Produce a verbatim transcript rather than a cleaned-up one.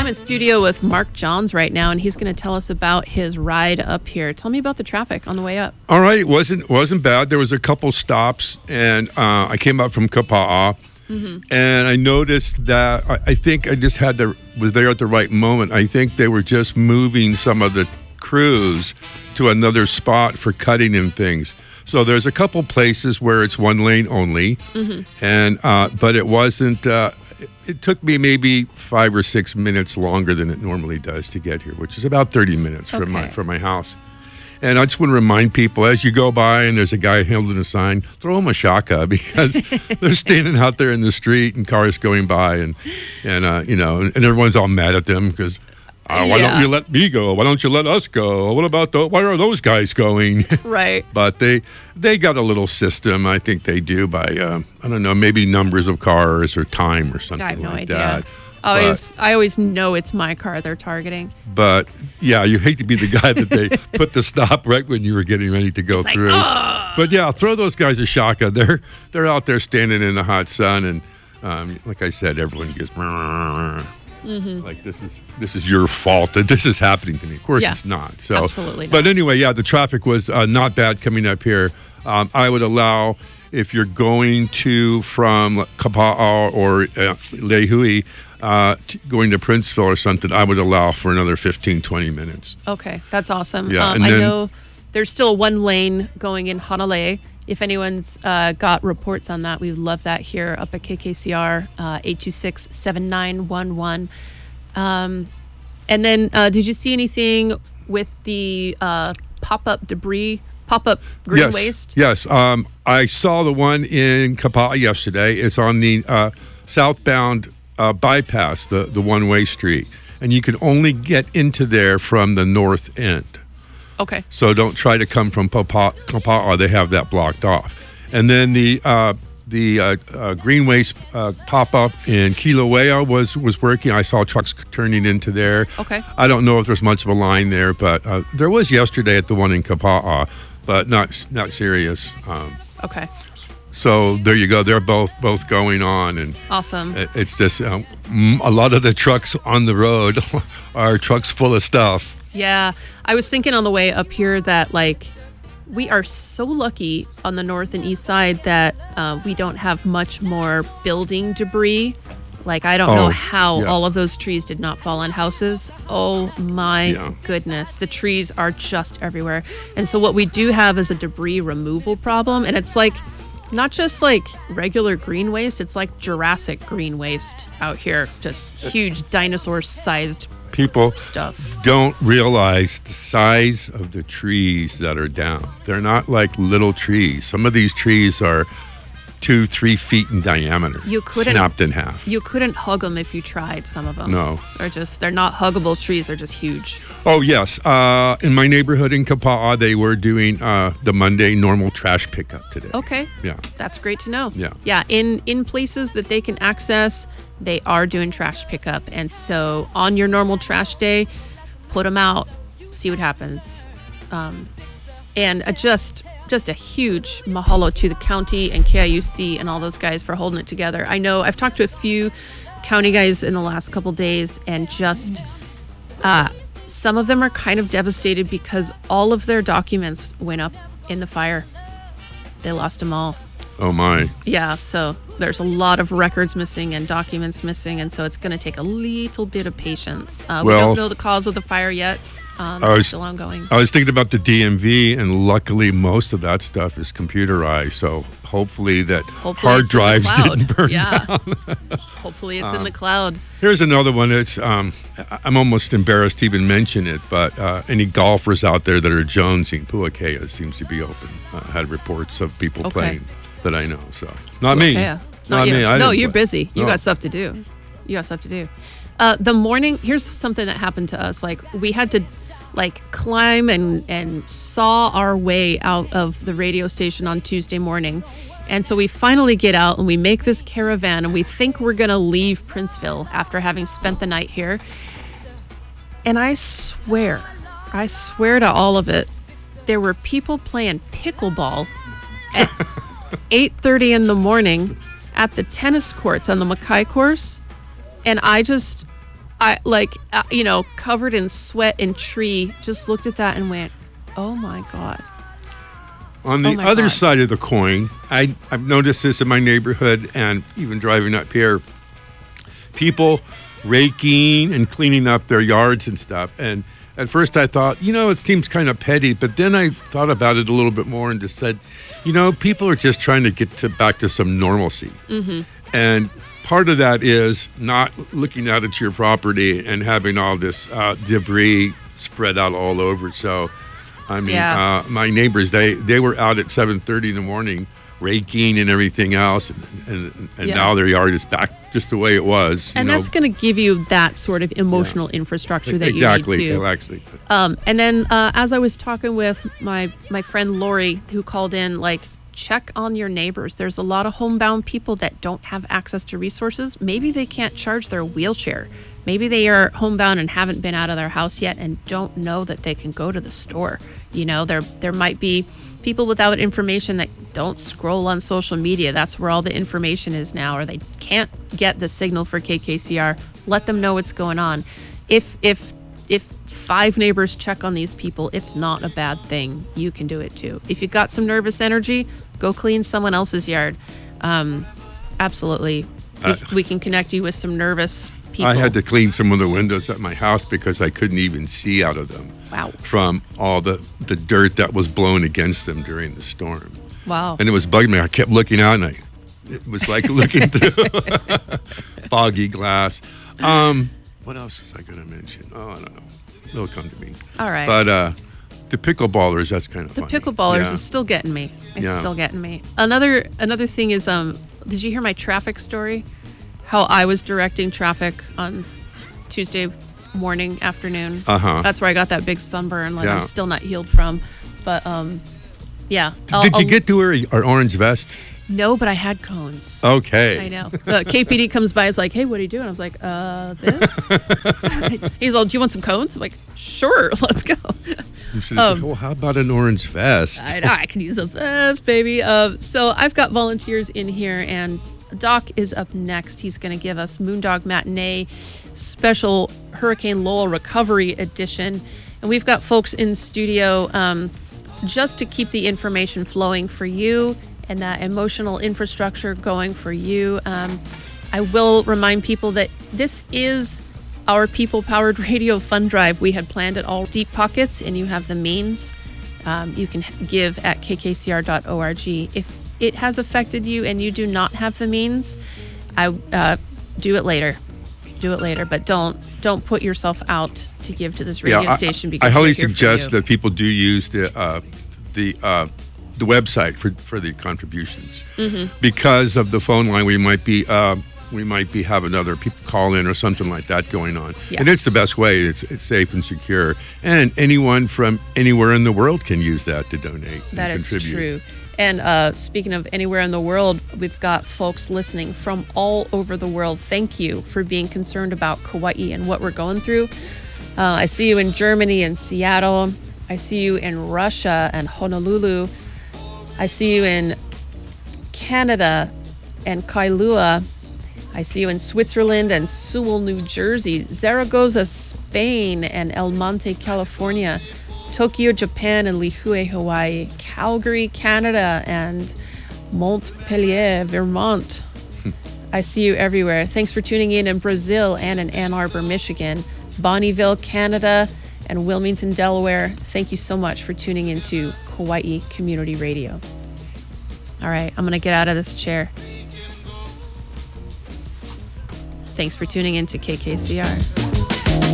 in studio with Mark Johns right now, and he's going to tell us about his ride up here. Tell me about the traffic on the way up. All right, it wasn't wasn't bad. There was a couple stops, and uh, I came up from Kapa'a, mm-hmm. and I noticed that I, I think I just had to was there at the right moment. I think they were just moving some of the crews to another spot for cutting and things. So there's a couple places where it's one lane only, mm-hmm. and uh, but it wasn't. Uh, it, it took me maybe five or six minutes longer than it normally does to get here, which is about thirty minutes okay. from my from my house. And I just want to remind people, as you go by and there's a guy holding a sign, throw him a shaka, because they're standing out there in the street and cars going by, and and uh, you know, and everyone's all mad at them because. Uh, why yeah. don't you let me go? Why don't you let us go? What about the? Why are those guys going? Right. But they they got a little system. I think they do by uh, I don't know, maybe numbers of cars or time or something I have no like idea. that. Always, but, I always know it's my car they're targeting. But yeah, you hate to be the guy that they put the stop right when you were getting ready to go it's through. Like, but yeah, throw those guys a shaka. They're they're out there standing in the hot sun, and um, like I said, everyone gets. Mm-hmm. Like this is this is your fault that this is happening to me. Of course, yeah, it's not. So, absolutely not. But anyway, yeah, the traffic was uh, not bad coming up here. Um, I would allow if you're going to from Kapa'a or uh, Lehui, uh, t- going to Princeville or something, I would allow for another fifteen, twenty minutes. Okay, that's awesome. Yeah, um, and I then, know there's still one lane going in Hanalei. If anyone's uh, got reports on that, we would love that here up at K K C R, uh, eight two six, seven nine one one. Um, and then uh, did you see anything with the uh, pop-up debris, pop-up green yes, waste? Yes, um, I saw the one in Kapa'a yesterday. It's on the uh, southbound uh, bypass, the, the one-way street. And you can only get into there from the north end. Okay. So don't try to come from Kapa'a. They have that blocked off. And then the uh, the uh, uh, green waste uh, pop-up in Kilauea was, was working. I saw trucks turning into there. Okay. I don't know if there's much of a line there, but uh, there was yesterday at the one in Kapa'a, but not not serious. Um, okay. So there you go. They're both both going on, and awesome. It, it's just um, a lot of the trucks on the road are trucks full of stuff. Yeah, I was thinking on the way up here that, like, we are so lucky on the north and east side that uh, we don't have much more building debris. Like, I don't oh, know how yeah. all of those trees did not fall on houses. Oh, my yeah. goodness. The trees are just everywhere. And so what we do have is a debris removal problem. And it's like, not just like regular green waste, it's like Jurassic green waste out here. Just huge dinosaur-sized People stuff. Don't realize the size of the trees that are down. They're not like little trees. Some of these trees are two, three feet in diameter. You couldn't snapped in half. You couldn't hug them if you tried. Some of them. No, they're just they're not huggable trees. They're just huge. Oh yes, uh, in my neighborhood in Kapa'a, they were doing uh, the Monday normal trash pickup today. Okay. Yeah. That's great to know. Yeah. Yeah. In in places that they can access, they are doing trash pickup, and so on your normal trash day, put them out, see what happens, um, and uh, just. Just a huge mahalo to the county and K I U C and all those guys for holding it together. I know I've talked to a few county guys in the last couple days, and just uh, some of them are kind of devastated because all of their documents went up in the fire. They lost them all. Oh my. Yeah, so there's a lot of records missing and documents missing, and so it's going to take a little bit of patience. Uh, well, we don't know the cause of the fire yet. Um, I was, it's still ongoing. I was thinking about the D M V, and luckily most of that stuff is computerized. So hopefully that hopefully hard it's in the drives cloud. didn't burn yeah. down. Hopefully it's um, in the cloud. Here's another one. It's um, I'm almost embarrassed to even mention it, but uh, any golfers out there that are jonesing, Puakea seems to be open. I had reports of people okay. playing that I know. So not me. Puakea. Not, not me. I no, didn't you're play. busy. You no. got stuff to do. You got stuff to do. Uh, the morning. Here's something that happened to us. Like we had to. like climb and, and saw our way out of the radio station on Tuesday morning. And so we finally get out and we make this caravan and we think we're going to leave Princeville after having spent the night here. And I swear, I swear to all of it, there were people playing pickleball at eight thirty in the morning at the tennis courts on the Mackay course. And I just... I like, uh, you know, covered in sweat and tree, just looked at that and went, oh my God. On the Oh my other God. side of the coin, I, I've noticed this in my neighborhood and even driving up here. People raking and cleaning up their yards and stuff. And at first I thought, you know, it seems kind of petty. But then I thought about it a little bit more and just said, you know, people are just trying to get to back to some normalcy. Mm-hmm. And part of that is not looking out at your property and having all this uh, debris spread out all over. So, I mean, Yeah. uh, my neighbors, they, they were out at seven thirty in the morning raking and everything else. And, and, and Yeah. now their yard is back just the way it was. And you know. that's going to give you that sort of emotional infrastructure that exactly, you need to. Exactly. Um, and then uh, as I was talking with my, my friend Lori, who called in, like, check on your neighbors. There's a lot of homebound people that don't have access to resources. Maybe they can't charge their wheelchair. Maybe they are homebound and haven't been out of their house yet and don't know that they can go to the store. You know, there there might be people without information that don't scroll on social media. That's where all the information is now, or they can't get the signal for K K C R. Let them know what's going on. If if if five neighbors check on these people, it's not a bad thing. You can do it too. If you've got some nervous energy, go clean someone else's yard. Um, absolutely. We, Uh, we can connect you with some nervous people. I had to clean some of the windows at my house because I couldn't even see out of them. Wow. From all the, the dirt that was blown against them during the storm. Wow. And it was bugging me. I kept looking out and I, it was like looking through foggy glass. Um, what else was I going to mention? Oh, I don't know. It'll come to me. All right. But uh, the pickleballers, that's kind of The funny. pickleballers Yeah. is still getting me. It's Yeah. still getting me. Another another thing is, um, did you hear my traffic story? How I was directing traffic on Tuesday morning, afternoon. Uh-huh. That's where I got that big sunburn that Yeah. I'm still not healed from. But um, yeah. I'll- Did you I'll- get to wear our orange vest? No, but I had cones. Okay. I know. The K P D comes by, is like, hey, what are you doing? I was like, uh, this? He's all, do you want some cones? I'm like, sure, let's go. You should Um, have said, well, how about an orange vest? I know, I can use a vest, baby. Uh, so I've got volunteers in here, and Doc is up next. He's going to give us Moondog Matinee special Hurricane Lowell Recovery Edition. And we've got folks in studio um, just to keep the information flowing for you and that emotional infrastructure going for you. Um, I will remind people that this is our people-powered radio fund drive. We had planned it all deep pockets, and you have the means. Um, you can give at k k c r dot org. If it has affected you and you do not have the means, I uh, do it later. Do it later, but don't don't put yourself out to give to this radio I- station I, because I highly we're here for suggest you. that people do use the uh, the uh, the website for, for the contributions Mm-hmm. because of the phone line. We might be uh, we might be having other people call in or something like that going on, Yeah. and it's the best way. It's it's safe and secure, and anyone from anywhere in the world can use that to donate. That and is contribute. true. And uh, speaking of anywhere in the world, we've got folks listening from all over the world. Thank you for being concerned about Kauai and what we're going through. Uh, I see you in Germany and Seattle. I see you in Russia and Honolulu. I see you in Canada and Kailua. I see you in Switzerland and Sewell, New Jersey, Zaragoza, Spain, and El Monte, California, Tokyo, Japan, and Lihue, Hawaii, Calgary, Canada, and Montpelier, Vermont. I see you everywhere. Thanks for tuning in in Brazil and in Ann Arbor, Michigan, Bonnieville, Canada, and Wilmington, Delaware. Thank you so much for tuning into Kauai Community Radio. All right, I'm going to get out of this chair. Thanks for tuning in to K K C R.